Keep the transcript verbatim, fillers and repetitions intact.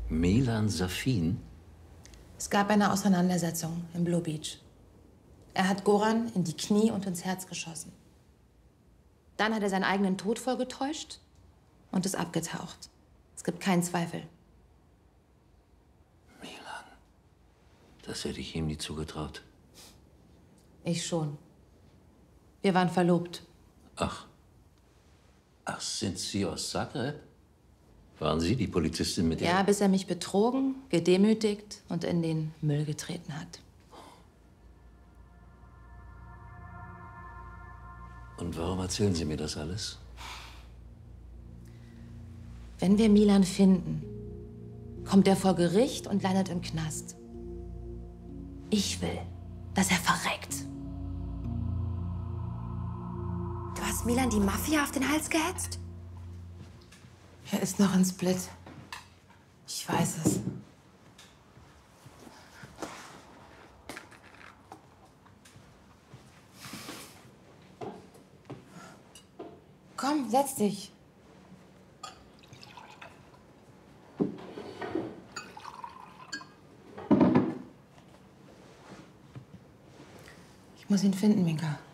Milan Safin? Es gab eine Auseinandersetzung in Blue Beach. Er hat Goran in die Knie und ins Herz geschossen. Dann hat er seinen eigenen Tod vorgetäuscht und ist abgetaucht. Es gibt keinen Zweifel. Milan, das hätte ich ihm nie zugetraut. Ich schon. Wir waren verlobt. Ach. Ach, sind Sie aus Zagreb? Waren Sie die Polizistin mit der... Ja, bis er mich betrogen, gedemütigt und in den Müll getreten hat. Und warum erzählen Sie mir das alles? Wenn wir Milan finden, kommt er vor Gericht und landet im Knast. Ich will, dass er verreckt. Du hast Milan die Mafia auf den Hals gehetzt? Er ist noch in Split. Ich weiß es. Komm, setz dich. Ich muss ihn finden, Minka.